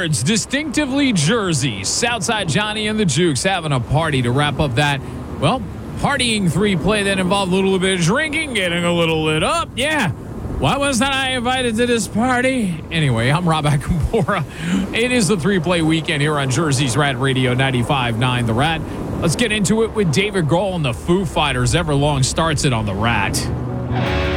words, distinctively Jersey. Southside Johnny and the Jukes having a party to wrap up that, well, partying three-play that involved a little bit of drinking, getting a little lit up. Yeah. Why wasn't I invited to this party? Anyway, I'm Rob Akamora. It is the three-play weekend here on Jersey's Rat Radio 95.9 The Rat. Let's get into it with David Grohl and the Foo Fighters. Everlong starts it on The Rat.